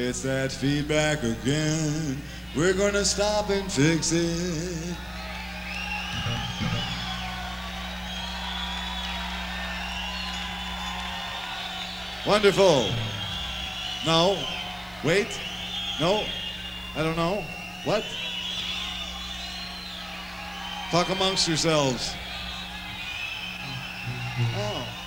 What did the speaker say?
It's that feedback again. We're gonna stop and fix it. Wonderful. No. Wait. No. I don't know. What? Talk amongst yourselves. Oh.